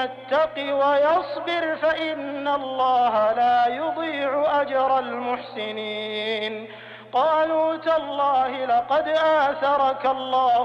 يتق ويصبر فإن الله لا يضيع أجر المحسنين. قالوا تالله لقد آثرك الله